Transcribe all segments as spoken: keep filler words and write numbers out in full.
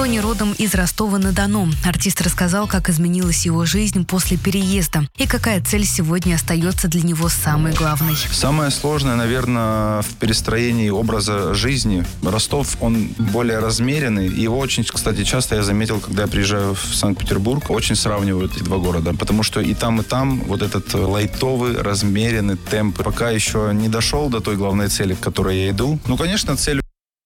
Тони родом из Ростова-на-Дону. Артист рассказал, как изменилась его жизнь после переезда и какая цель сегодня остается для него самой главной. Самое сложное, наверное, в перестроении образа жизни. Ростов, он более размеренный. И его очень, кстати, часто я заметил, когда я приезжаю в Санкт-Петербург, очень сравнивают эти два города. Потому что и там, и там вот этот лайтовый, размеренный темп пока еще не дошел до той главной цели, к которой я иду. Ну, конечно, цель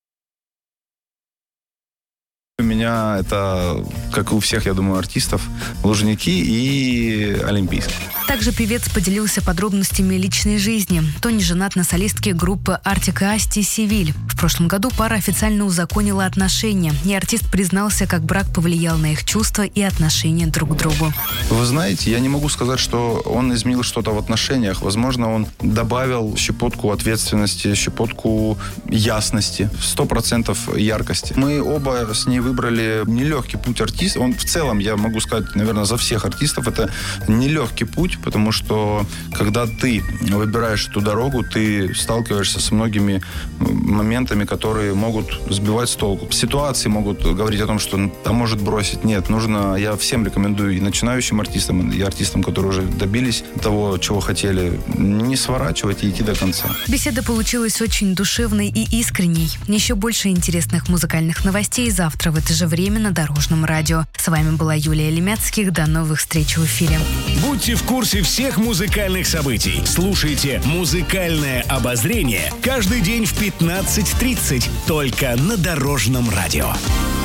у меня это, как и у всех, я думаю, артистов, Лужники и Олимпийский. Также певец поделился подробностями личной жизни. Тони женат на солистке группы Артик и Асти Севиль. В прошлом году пара официально узаконила отношения, и артист признался, как брак повлиял на их чувства и отношения друг к другу. Вы знаете, я не могу сказать, что он изменил что-то в отношениях. Возможно, он добавил щепотку ответственности, щепотку ясности, сто процентов яркости. Мы оба с ней выбрали нелегкий путь артиста. Он в целом, я могу сказать, наверное, за всех артистов, это нелегкий путь, потому что когда ты выбираешь эту дорогу, ты сталкиваешься с многими моментами, которые могут сбивать с толку. Ситуации могут говорить о том, что а может бросить. Нет, нужно, я всем рекомендую, и начинающим артистам, и артистам, которые уже добились того, чего хотели, не сворачивать и идти до конца. Беседа получилась очень душевной и искренней. Еще больше интересных музыкальных новостей завтра в это же время на Дорожном радио. С вами была Юлия Лемяцких. До новых встреч в эфире. Будьте в курсе всех музыкальных событий. Слушайте «Музыкальное обозрение» каждый день в пятнадцать тридцать только на Дорожном радио.